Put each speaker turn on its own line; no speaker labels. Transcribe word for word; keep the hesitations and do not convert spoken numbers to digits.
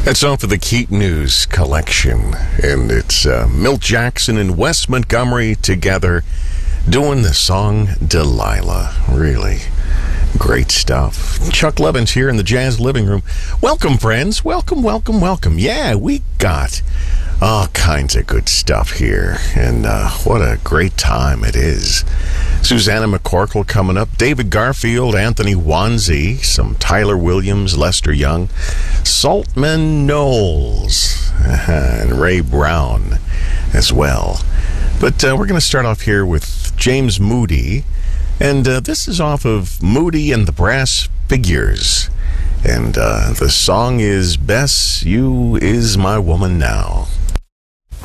It's off of the Keat News collection, and it's uh, Milt Jackson and Wes Montgomery together doing the song Delilah. Really great stuff. Chuck Levin's here in the Jazz Living Room. Welcome, friends. Welcome, welcome, welcome. Yeah, we got all kinds of good stuff here, and uh, what a great time it is. Susanna McCorkle coming up, David Garfield, Anthony Wanzi, some Tyler Williams, Lester Young, Saltman Knowles, and Ray Brown as well. But uh, we're going to start off here with James Moody, and uh, this is off of Moody and the Brass Figures, and uh, the song is Bess, You Is My Woman Now.